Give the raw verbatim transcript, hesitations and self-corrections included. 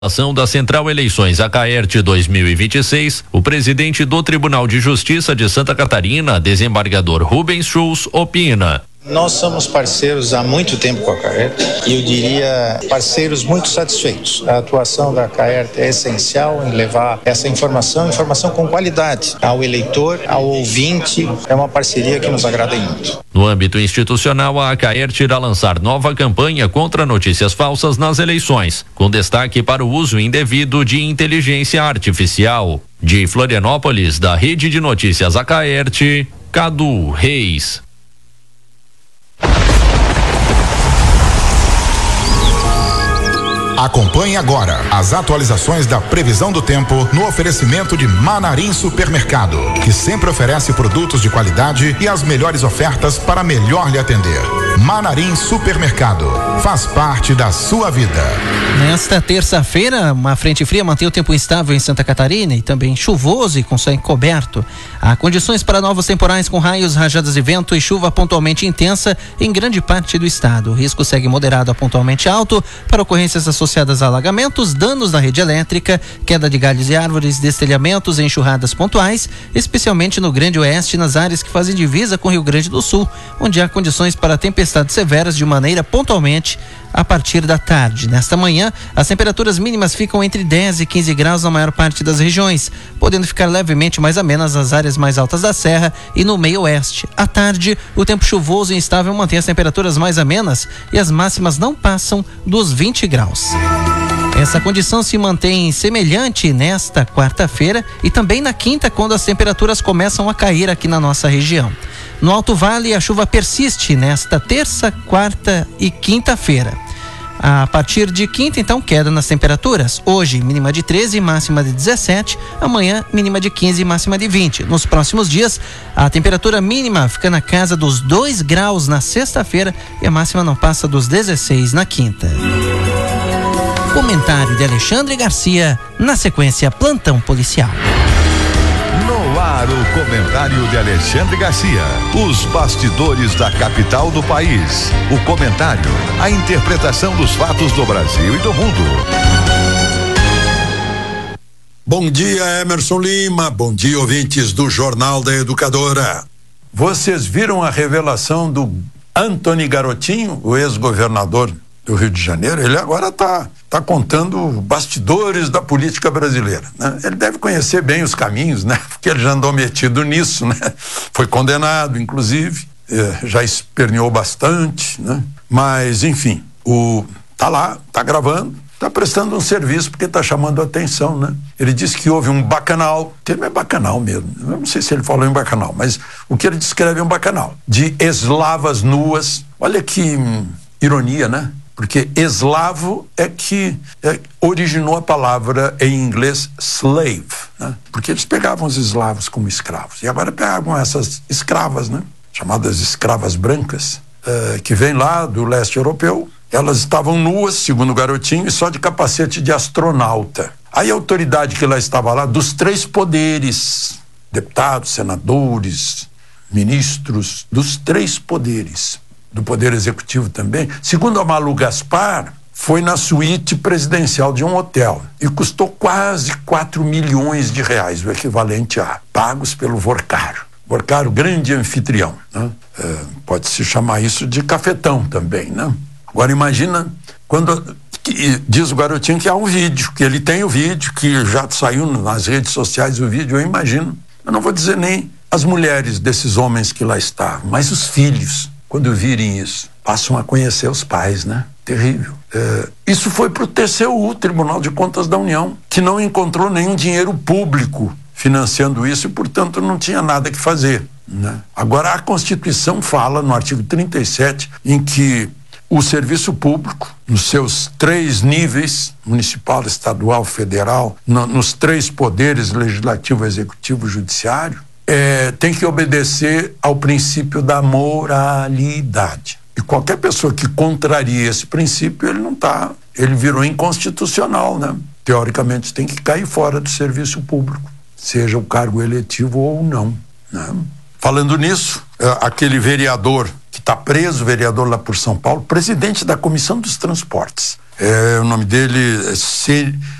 Ação da Central Eleições Acaerte dois mil e vinte e seis, o presidente do Tribunal de Justiça de Santa Catarina, desembargador Rubens Schulz, opina. Nós somos parceiros há muito tempo com a Acaerte e eu diria parceiros muito satisfeitos. A atuação da Acaerte é essencial em levar essa informação, informação com qualidade ao eleitor, ao ouvinte. É uma parceria que nos agrada muito. No âmbito institucional, a Acaerte irá lançar nova campanha contra notícias falsas nas eleições, com destaque para o uso indevido de inteligência artificial. De Florianópolis, da Rede de Notícias Acaerte, Cadu Reis. Acompanhe agora as atualizações da previsão do tempo no oferecimento de Manarim Supermercado, que sempre oferece produtos de qualidade e as melhores ofertas para melhor lhe atender. Manarim Supermercado, faz parte da sua vida. Nesta terça-feira, uma frente fria mantém o tempo instável em Santa Catarina e também chuvoso e com céu encoberto. Há condições para novos temporais com raios, rajadas de vento e chuva pontualmente intensa em grande parte do estado. O risco segue moderado a pontualmente alto para ocorrências associadas a alagamentos, danos na rede elétrica, queda de galhos e árvores, destelhamentos e enxurradas pontuais, especialmente no Grande Oeste e nas áreas que fazem divisa com o Rio Grande do Sul, onde há condições para tempestades severas de maneira pontualmente a partir da tarde. Nesta manhã, as temperaturas mínimas ficam entre dez e quinze graus na maior parte das regiões, podendo ficar levemente mais amenas nas áreas mais altas da serra e no meio oeste. À tarde, o tempo chuvoso e instável mantém as temperaturas mais amenas e as máximas não passam dos vinte graus. Essa condição se mantém semelhante nesta quarta-feira e também na quinta, quando as temperaturas começam a cair aqui na nossa região. No Alto Vale, a chuva persiste nesta terça, quarta e quinta-feira. A partir de quinta, então, queda nas temperaturas. Hoje, mínima de treze, máxima de dezessete. Amanhã, mínima de quinze, máxima de vinte. Nos próximos dias, a temperatura mínima fica na casa dos dois graus na sexta-feira e a máxima não passa dos dezesseis na quinta. Comentário de Alexandre Garcia, na sequência, plantão policial. No ar, o comentário de Alexandre Garcia. Os bastidores da capital do país. O comentário, a interpretação dos fatos do Brasil e do mundo. Bom dia, Emerson Lima. Bom dia, ouvintes do Jornal da Educadora. Vocês viram a revelação do Antony Garotinho, o ex-governador do Rio de Janeiro? Ele agora está tá contando bastidores da política brasileira, né? Ele deve conhecer bem os caminhos, né? Porque ele já andou metido nisso, né? Foi condenado, inclusive, eh, já esperneou bastante, né? Mas, enfim, o tá lá, tá gravando, tá prestando um serviço porque tá chamando a atenção, né? Ele disse que houve um bacanal, o termo é bacanal mesmo, eu não sei se ele falou em bacanal, mas o que ele descreve é um bacanal, de eslavas nuas. Olha que hum, ironia, né? Porque eslavo é que é, originou a palavra em inglês slave, né? Porque eles pegavam os eslavos como escravos e agora pegam essas escravas, né? Chamadas escravas brancas, uh, que vêm lá do leste europeu. Elas estavam nuas, segundo o Garotinho, e só de capacete de astronauta. Aí a autoridade que lá estava lá, dos três poderes, deputados, senadores, ministros, dos três poderes, do Poder Executivo também, segundo a Malu Gaspar, foi na suíte presidencial de um hotel e custou quase quatro milhões de reais, o equivalente a pagos pelo Vorcaro. Vorcaro, grande anfitrião, né? É, pode-se chamar isso de cafetão também, né? Agora imagina quando que, diz o Garotinho que há um vídeo, que ele tem o vídeo, que já saiu nas redes sociais o vídeo, eu imagino, eu não vou dizer nem as mulheres desses homens que lá estavam, mas os filhos, quando virem isso, passam a conhecer os pais, né? Terrível. É, isso foi para o T C U, Tribunal de Contas da União, que não encontrou nenhum dinheiro público financiando isso e, portanto, não tinha nada que fazer, né? Agora, a Constituição fala, no artigo trinta e sete, em que o serviço público, nos seus três níveis, municipal, estadual, federal, no, nos três poderes, legislativo, executivo, judiciário, É, tem que obedecer ao princípio da moralidade. E qualquer pessoa que contraria esse princípio, ele não tá, ele virou inconstitucional, né? Teoricamente tem que cair fora do serviço público, seja o cargo eletivo ou não, né? Falando nisso, aquele vereador que está preso, vereador lá por São Paulo, presidente da Comissão dos Transportes, É, o nome dele é